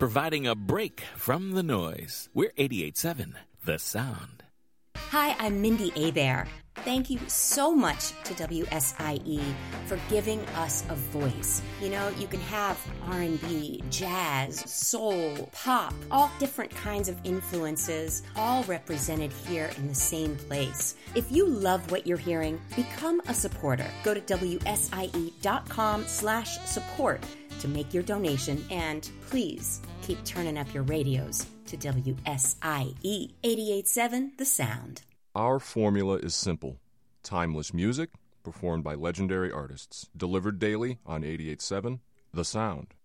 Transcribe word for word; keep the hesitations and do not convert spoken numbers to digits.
providing a break from the noise. We're eighty-eight point seven, The Sound. Hi, I'm Mindy Abair. Thank you so much to W S I E for giving us a voice. You know, you can have R and B, jazz, soul, pop, all different kinds of influences, all represented here in the same place. If you love what you're hearing, become a supporter. Go to W S I E dot com slash support to make your donation, and please keep turning up your radios to W S I E eighty-eight point seven The Sound. Our formula is simple. Timeless music performed by legendary artists. Delivered daily on eighty-eight point seven The Sound.